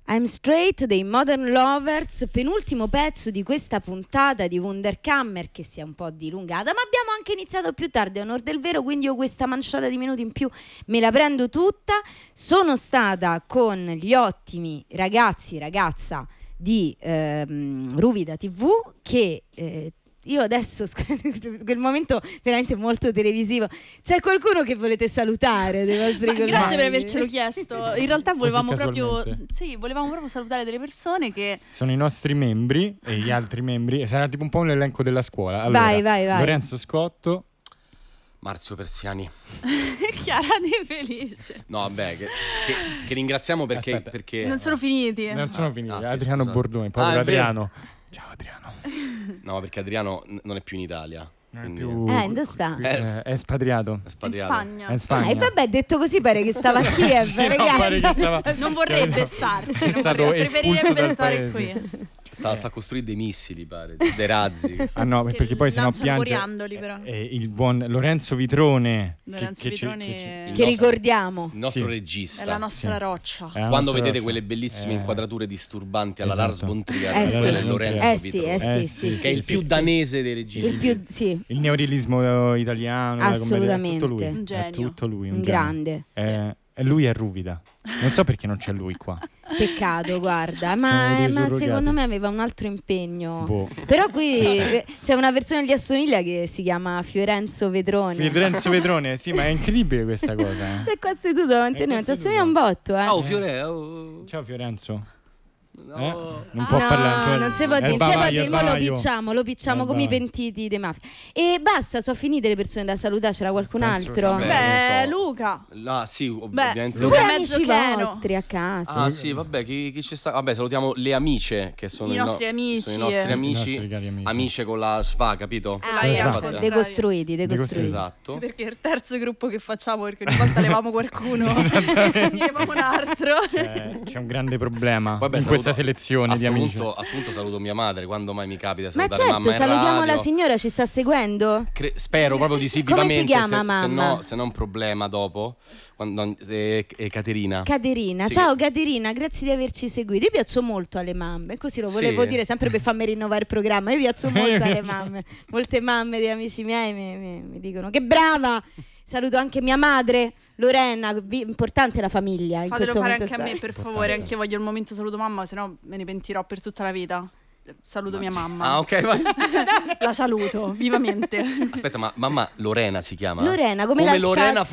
I'm Straight dei Modern Lovers, penultimo pezzo di questa puntata di Wunderkammer che si è un po' dilungata, ma abbiamo anche iniziato più tardi, a onor del vero, quindi io questa manciata di minuti in più me la prendo tutta. Sono stata con gli ottimi ragazza di Ruvida TV che... io adesso, quel momento veramente molto televisivo, c'è qualcuno che volete salutare dei vostri colleghi? Grazie per avercelo chiesto. In realtà volevamo proprio salutare delle persone che sono i nostri membri e gli altri membri. Sarà tipo un po' un elenco della scuola. Allora, vai. Lorenzo Scotto, Marzio Persiani, Chiara De Felice. No, vabbè, che ringraziamo perché non sono finiti. non sono finiti. sì, Adriano scusate. Bordoni, poi Adriano. Ciao Adriano. No, perché Adriano non è più in Italia. Quindi, dove sta? È espatriato. È In spatriato. Spagna. È in Spagna. E vabbè, detto così pare che stava a Kiev, Sì, no, ragazzi. pare che stava- Non vorrebbe starci, È stato espulso preferirebbe dal stare paese. qui. Sta a costruire dei missili, pare, dei razzi. Ah no, Che perché poi sennò lanciano piange coriandoli, però. il buon Lorenzo Vitrone Lorenzo Vitrone il Che nostro- ricordiamo. Il nostro Sì. regista. È la nostra Sì. roccia. È la Quando nostra vedete roccia. quelle bellissime inquadrature disturbanti alla Lars Esatto. von Trier, Sì. quello è Lorenzo Sì, Vitrone, sì, che è il più danese dei registi. Il più, sì, Il neorealismo italiano, la commedia, Assolutamente. è tutto lui. Un genio. È tutto lui, un genio. grande. E lui è Ruvida. Non so perché non c'è lui qua. Peccato, guarda, Sono ma dei surrogati. secondo me aveva un altro impegno. Boh. Però qui c'è una persona che gli assomiglia che si chiama Fiorenzo Vedrone. Lorenzo Vedrone, sì, ma è incredibile questa cosa. Sei qua seduto davanti a noi, ci assomiglia un botto, eh. Oh, Fiore, oh. Ciao Fiorenzo. No. Non può No, parlare. cioè, non si può è dire, il non si può bavaglio, dire, il mo bavaglio. lo picciamo come i bavaglio. pentiti dei mafia. E basta, sono finite le persone da salutare, c'era qualcun Penso altro? che- Beh, non so. Luca. No, sì, Beh, ovviamente. Luca Pure è amici mezzo cheno. vostri a casa. Ah, sì, vabbè, chi ci sta? Vabbè, salutiamo le amiche che sono I nostri amici. sono i nostri amici, I nostri cari amici. amiche con la sfa, capito? Ah, Esatto. ecco, decostruiti. Esatto. Perché è il terzo gruppo che facciamo, perché ogni volta levamo qualcuno e quindi levamo un altro. C'è un grande problema Vabbè, in saluto- questa selezione di amici. A sto punto saluto mia madre, quando mai mi capita di Ma salutare certo, mamma in salutiamo radio. la signora, ci sta seguendo? Spero proprio di sì, Come si vivamente, chiama, mamma? se no è un problema dopo. È Caterina. Caterina, Sì. ciao Caterina, grazie di averci seguito. Io piaccio molto alle mamme, così lo volevo Sì. dire sempre per farmi rinnovare il programma. Io piaccio molto alle mamme. Molte mamme di amici miei mi dicono che brava. Saluto anche mia madre, Lorena, importante la famiglia in Fatelo questo fare momento anche a me, storico. per favore. Anche io voglio il momento saluto mamma, se no me ne pentirò per tutta la vita. Saluto mia mamma. Ah, ok, vai. La saluto vivamente. Aspetta, ma mamma Lorena si chiama? Lorena, come l'Alsazia. Lorena